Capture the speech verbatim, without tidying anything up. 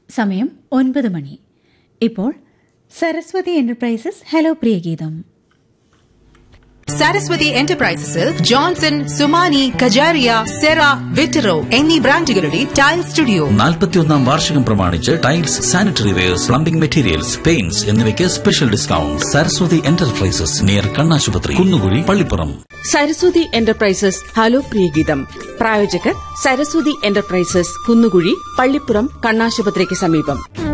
സമയം ഒൻപത് മണി. ഇപ്പോൾ Saraswati enterprises hello Priyageetham. Saraswati എന്റർപ്രൈസസിൽ Johnson, സുമാനി, Kajaria, Cera, വിറ്ററോ എന്നീ ബ്രാൻഡുകളുടെ ടൈൽ സ്റ്റുഡിയോ നാൽപ്പത്തിയൊന്നാം വാർഷികം പ്രമാണിച്ച് tiles, sanitary wears, plumbing materials, paints എന്നിവയ്ക്ക് special discount. Saraswati enterprises near കണ്ണാശുപത്രി, കുന്നുകുഴി, പള്ളിപ്പുറം. സരസ്വതി എന്റർപ്രൈസസ് ഹലോ പ്രിയഗീതം പ്രായോജകർ സരസ്വതി എന്റർപ്രൈസസ്, കുന്നുകുഴി, പള്ളിപ്പുറം, കണ്ണാശുപത്രിക്ക് സമീപം.